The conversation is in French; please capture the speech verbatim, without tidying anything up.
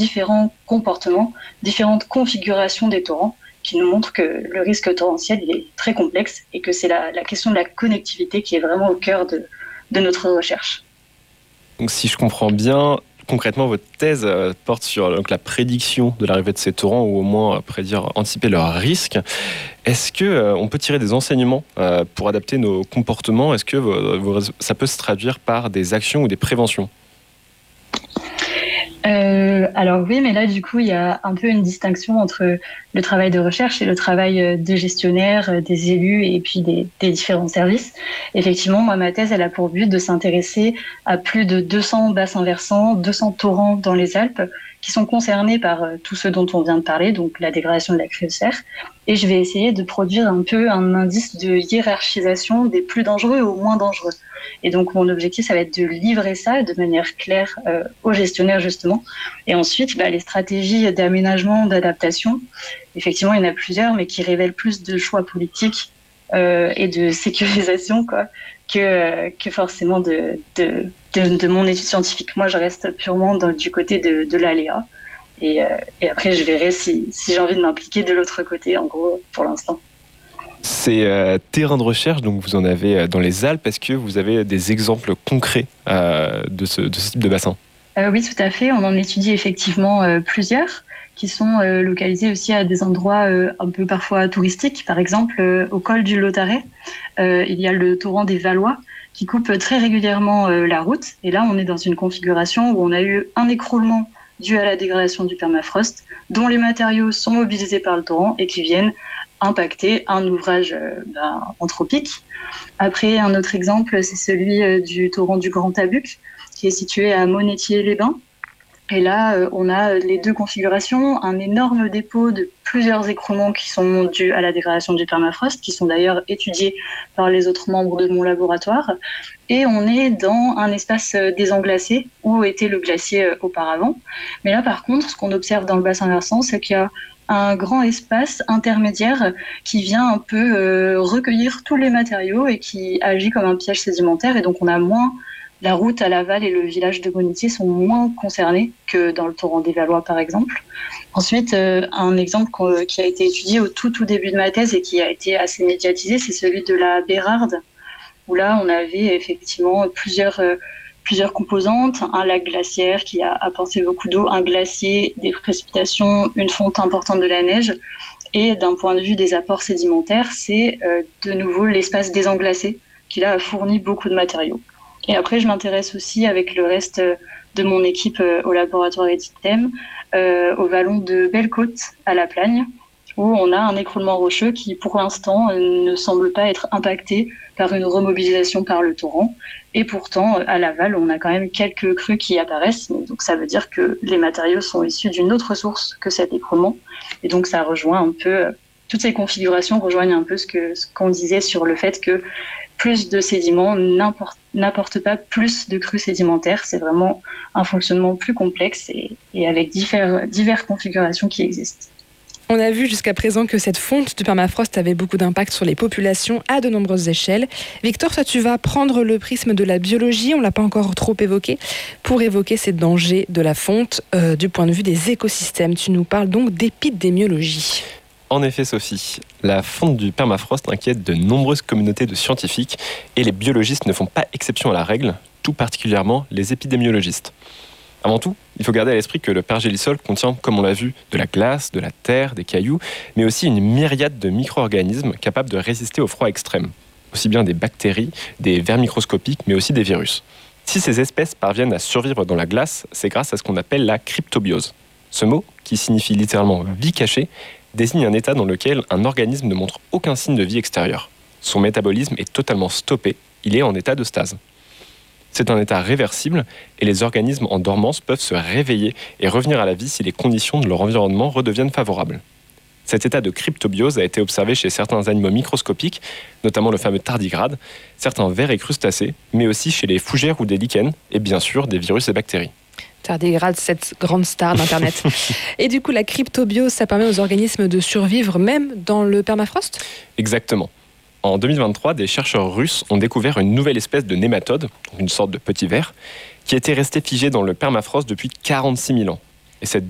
différents comportements, différentes configurations des torrents, qui nous montrent que le risque torrentiel il est très complexe et que c'est la, la question de la connectivité qui est vraiment au cœur de, de notre recherche. Donc si je comprends bien, concrètement, votre thèse euh, porte sur donc, la prédiction de l'arrivée de ces torrents, ou au moins euh, prédire, anticiper leurs risques. Est-ce qu'on euh, peut tirer des enseignements euh, pour adapter nos comportements ? Est-ce que euh, ça peut se traduire par des actions ou des préventions ? Euh, alors oui, mais là du coup il y a un peu une distinction entre le travail de recherche et le travail des gestionnaires, des élus et puis des, des différents services. Effectivement, moi ma thèse elle a pour but de s'intéresser à plus de deux cents bassins versants, deux cents torrents dans les Alpes qui sont concernés par tout ce dont on vient de parler, donc la dégradation de la cryosphère. Et je vais essayer de produire un peu un indice de hiérarchisation des plus dangereux aux moins dangereux. Et donc, mon objectif, ça va être de livrer ça de manière claire euh, aux gestionnaires, justement. Et ensuite, bah, les stratégies d'aménagement, d'adaptation, effectivement, il y en a plusieurs, mais qui révèlent plus de choix politiques euh, et de sécurisation quoi, que, euh, que forcément de, de, de, de mon étude scientifique. Moi, je reste purement dans, du côté de, de l'aléa. Et, euh, et après, je verrai si, si j'ai envie de m'impliquer de l'autre côté, en gros, pour l'instant. Ces euh, terrains de recherche, donc vous en avez dans les Alpes. Est-ce que vous avez des exemples concrets euh, de, ce, de ce type de bassin ? euh, Oui, tout à fait. On en étudie effectivement euh, plusieurs qui sont euh, localisés aussi à des endroits euh, un peu parfois touristiques. Par exemple, euh, au col du Lautaret, euh, il y a le torrent des Valois qui coupe très régulièrement euh, la route. Et là, on est dans une configuration où on a eu un écroulement dû à la dégradation du permafrost, dont les matériaux sont mobilisés par le torrent et qui viennent impacter un ouvrage euh, ben, anthropique. Après, un autre exemple, c'est celui euh, du torrent du Grand Tabuc, qui est situé à Monétier-les-Bains. Et là, euh, on a les deux configurations, un énorme dépôt de plusieurs écroulements qui sont dus à la dégradation du permafrost, qui sont d'ailleurs étudiés par les autres membres de mon laboratoire. Et on est dans un espace désenglacé, où était le glacier euh, auparavant. Mais là, par contre, ce qu'on observe dans le bassin versant, c'est qu'il y a un grand espace intermédiaire qui vient un peu euh, recueillir tous les matériaux et qui agit comme un piège sédimentaire. Et donc, on a moins, la route à l'aval et le village de Monétier sont moins concernés que dans le torrent des Valois, par exemple. Ensuite, euh, un exemple qui a été étudié au tout, tout début de ma thèse et qui a été assez médiatisé, c'est celui de la Bérarde, où là, on avait effectivement plusieurs... Euh, plusieurs composantes, un lac glaciaire qui a apporté beaucoup d'eau, un glacier, des précipitations, une fonte importante de la neige. Et d'un point de vue des apports sédimentaires, c'est euh, de nouveau l'espace désenglacé qui là a fourni beaucoup de matériaux. Et après, je m'intéresse aussi avec le reste de mon équipe euh, au laboratoire Etitem, euh, au vallon de Belle-Côte à La Plagne, où on a un écroulement rocheux qui, pour l'instant, ne semble pas être impacté par une remobilisation par le torrent. Et pourtant, à l'aval, on a quand même quelques crues qui apparaissent. Donc, ça veut dire que les matériaux sont issus d'une autre source que cet écroulement. Et donc, ça rejoint un peu, toutes ces configurations rejoignent un peu ce, que, ce qu'on disait sur le fait que plus de sédiments n'apportent, n'apportent pas plus de crues sédimentaires. C'est vraiment un fonctionnement plus complexe et, et avec divers, diverses configurations qui existent. On a vu jusqu'à présent que cette fonte du permafrost avait beaucoup d'impact sur les populations à de nombreuses échelles. Victor, toi, tu vas prendre le prisme de la biologie, on ne l'a pas encore trop évoqué, pour évoquer ces dangers de la fonte euh, du point de vue des écosystèmes. Tu nous parles donc d'épidémiologie. En effet, Sophie, la fonte du permafrost inquiète de nombreuses communautés de scientifiques et les biologistes ne font pas exception à la règle, tout particulièrement les épidémiologistes. Avant tout, il faut garder à l'esprit que le pergélisol contient, comme on l'a vu, de la glace, de la terre, des cailloux, mais aussi une myriade de micro-organismes capables de résister au froid extrême. Aussi bien des bactéries, des vers microscopiques, mais aussi des virus. Si ces espèces parviennent à survivre dans la glace, c'est grâce à ce qu'on appelle la cryptobiose. Ce mot, qui signifie littéralement « vie cachée », désigne un état dans lequel un organisme ne montre aucun signe de vie extérieure. Son métabolisme est totalement stoppé, il est en état de stase. C'est un état réversible et les organismes en dormance peuvent se réveiller et revenir à la vie si les conditions de leur environnement redeviennent favorables. Cet état de cryptobiose a été observé chez certains animaux microscopiques, notamment le fameux tardigrade, certains vers et crustacés, mais aussi chez les fougères ou des lichens, et bien sûr des virus et bactéries. Tardigrade, cette grande star d'Internet. Et du coup, la cryptobiose, ça permet aux organismes de survivre même dans le permafrost ? Exactement. En deux mille vingt-trois, des chercheurs russes ont découvert une nouvelle espèce de nématode, une sorte de petit ver, qui était resté figé dans le permafrost depuis quarante-six mille ans. Et cette